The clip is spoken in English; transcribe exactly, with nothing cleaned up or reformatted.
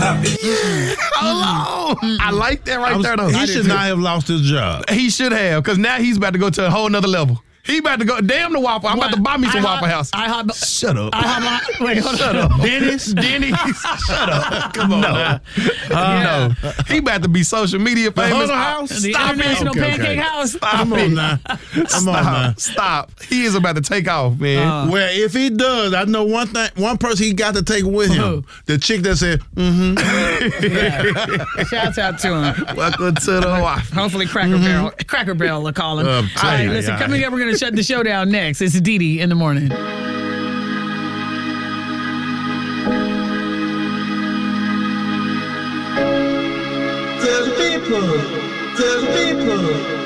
Stop it. Hold on. I like that right was, there, though. He should not have lost his job. He should have, because now he's about to go to a whole nother level. He about to go, damn the Waffle. I'm What? about to buy me some I Waffle hop- House. I hop- Shut up. I hop- wait, hold Shut on. up. Dennis? Dennis. Shut up. Come on. No. Yeah. No. He about to be social media The famous. Huddle House? The Stop International it. Pancake okay. House. Stop Come it. on now. Come Stop. on now. Stop. He is about to take off, man. Uh, Well, if he does, I know one thing. One person he got to take with him. Who? The chick that said, "Mm-hmm." Yeah. Shouts out to him. Welcome to the Waffle. Hopefully Cracker Barrel Cracker Barrel will call him. Uh, All right, aye, listen, aye. coming up, we're going to shut the show down next. It's Dee Dee in the morning. To the people, to the people.